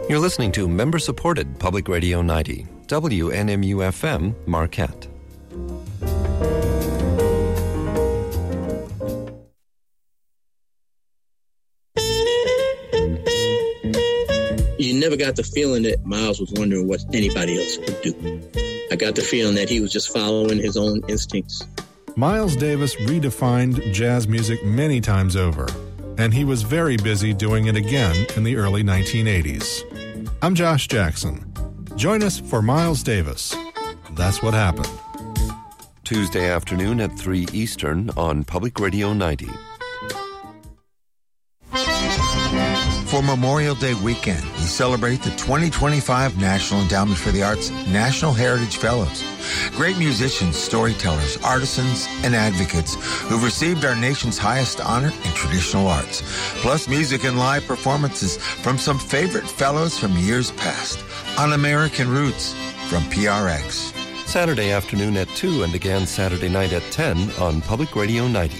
You're listening to member-supported Public Radio 90, WNMU-FM, Marquette. You never got the feeling that Miles was wondering what anybody else could do. I got the feeling that he was just following his own instincts. Miles Davis redefined jazz music many times over, and he was very busy doing it again in the early 1980s. I'm Josh Jackson. Join us for Miles Davis. That's what happened. Tuesday afternoon at 3 Eastern on Public Radio 90. For Memorial Day weekend, we celebrate the 2025 National Endowment for the Arts National Heritage Fellows. Great musicians, storytellers, artisans, and advocates who've received our nation's highest honor in traditional arts. Plus music and live performances from some favorite fellows from years past. On American Roots from PRX. Saturday afternoon at 2 and again Saturday night at 10 on Public Radio 90.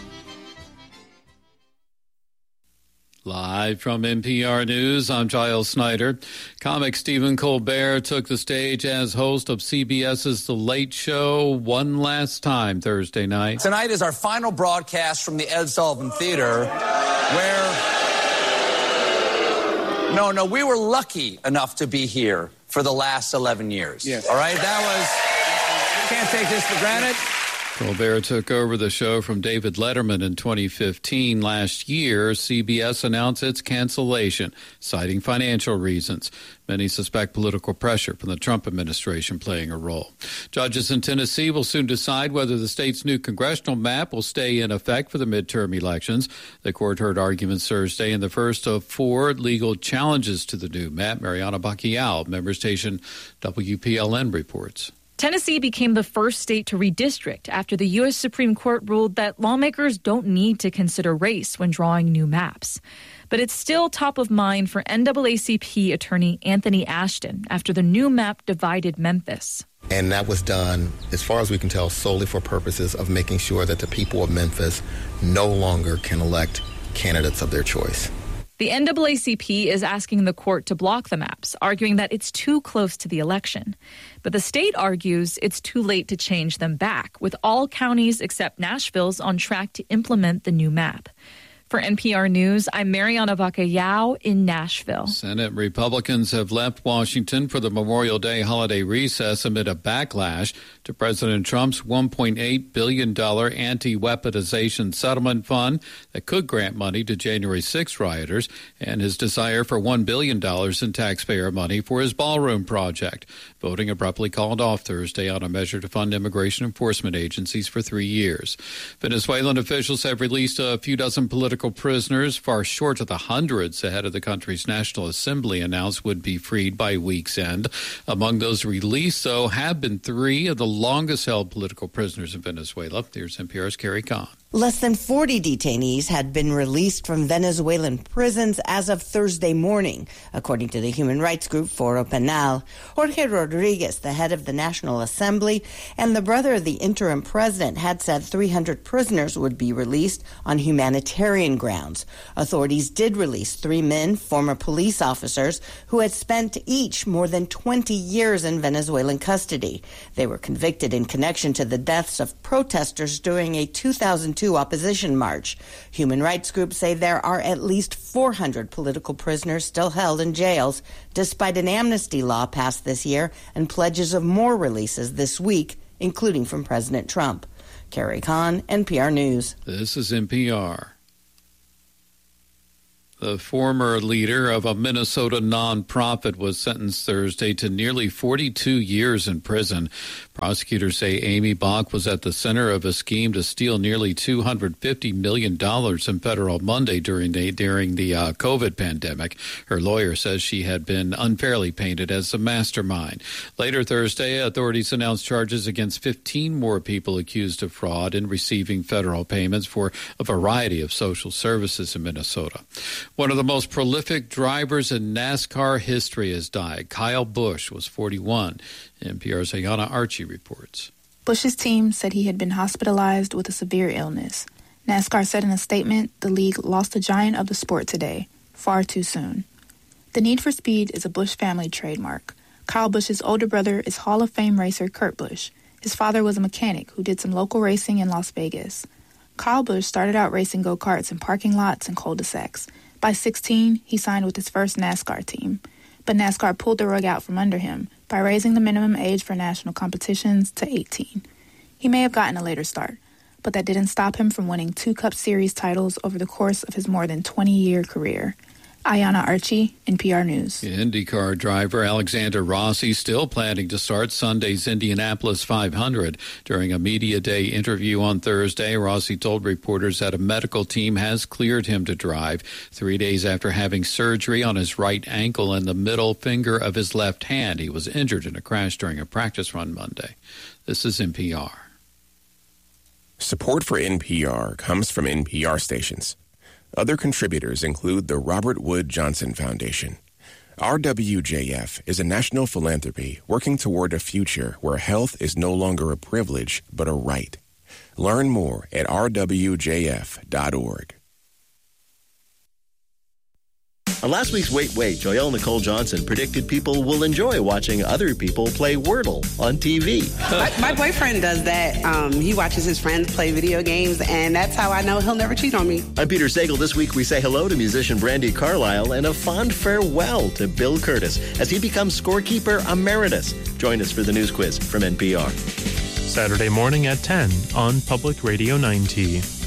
Live from NPR News, I'm Giles Snyder. Comic Stephen Colbert took the stage as host of CBS's The Late Show one last time Thursday night. Tonight is our final broadcast from the Ed Sullivan Theater, where... No, we were lucky enough to be here for the last 11 years. Yes. All right, can't take this for granted. Colbert took over the show from David Letterman in 2015. Last year, CBS announced its cancellation, citing financial reasons. Many suspect political pressure from the Trump administration playing a role. Judges in Tennessee will soon decide whether the state's new congressional map will stay in effect for the midterm elections. The court heard arguments Thursday in the first of 4 legal challenges to the new map. Mariana Bacchial, member station WPLN, reports. Tennessee became the first state to redistrict after the U.S. Supreme Court ruled that lawmakers don't need to consider race when drawing new maps. But it's still top of mind for NAACP attorney Anthony Ashton after the new map divided Memphis. And that was done, as far as we can tell, solely for purposes of making sure that the people of Memphis no longer can elect candidates of their choice. The NAACP is asking the court to block the maps, arguing that it's too close to the election. But the state argues it's too late to change them back, with all counties except Nashville's on track to implement the new map. For NPR News, I'm Mariana Bacallao in Nashville. Senate Republicans have left Washington for the Memorial Day holiday recess amid a backlash to President Trump's $1.8 billion anti-weaponization settlement fund that could grant money to January 6 rioters and his desire for $1 billion in taxpayer money for his ballroom project. Voting abruptly called off Thursday on a measure to fund immigration enforcement agencies for 3 years. Venezuelan officials have released a few dozen political prisoners, far short of the hundreds the head of the country's National Assembly announced would be freed by week's end. Among those released, though, have been 3 of the longest-held political prisoners in Venezuela. Here's NPR's Carrie Kahn. Less than 40 detainees had been released from Venezuelan prisons as of Thursday morning, according to the human rights group Foro Penal. Jorge Rodriguez, the head of the National Assembly, and the brother of the interim president had said 300 prisoners would be released on humanitarian grounds. Authorities did release 3 men, former police officers, who had spent each more than 20 years in Venezuelan custody. They were convicted in connection to the deaths of protesters during a 2002 opposition march. Human rights groups say there are at least 400 political prisoners still held in jails, despite an amnesty law passed this year and pledges of more releases this week, including from President Trump. Carrie Kahn, NPR News. This is NPR. The former leader of a Minnesota nonprofit was sentenced Thursday to nearly 42 years in prison. Prosecutors say Amy Bach was at the center of a scheme to steal nearly $250 million in federal money during the COVID pandemic. Her lawyer says she had been unfairly painted as the mastermind. Later Thursday, authorities announced charges against 15 more people accused of fraud in receiving federal payments for a variety of social services in Minnesota. One of the most prolific drivers in NASCAR history has died. Kyle Busch was 41. NPR's Ayana Archie reports. Busch's team said he had been hospitalized with a severe illness. NASCAR said in a statement, the league lost a giant of the sport today, far too soon. The Need for Speed is a Busch family trademark. Kyle Busch's older brother is Hall of Fame racer Kurt Busch. His father was a mechanic who did some local racing in Las Vegas. Kyle Busch started out racing go-karts in parking lots and cul-de-sacs. By 16, he signed with his first NASCAR team. But NASCAR pulled the rug out from under him by raising the minimum age for national competitions to 18. He may have gotten a later start, but that didn't stop him from winning 2 Cup Series titles over the course of his more than 20-year career. Ayana Archie, NPR News. IndyCar driver Alexander Rossi still planning to start Sunday's Indianapolis 500. During a media day interview on Thursday, Rossi told reporters that a medical team has cleared him to drive 3 days after having surgery on his right ankle and the middle finger of his left hand. He was injured in a crash during a practice run Monday. This is NPR. Support for NPR comes from NPR stations. Other contributors include the Robert Wood Johnson Foundation. RWJF is a national philanthropy working toward a future where health is no longer a privilege but a right. Learn more at rwjf.org. On last week's Wait, Joelle Nicole Johnson predicted people will enjoy watching other people play Wordle on TV. My boyfriend does that. He watches his friends play video games, and that's how I know he'll never cheat on me. I'm Peter Sagal. This week we say hello to musician Brandi Carlile and a fond farewell to Bill Curtis as he becomes scorekeeper emeritus. Join us for the news quiz from NPR. Saturday morning at 10 on Public Radio 90.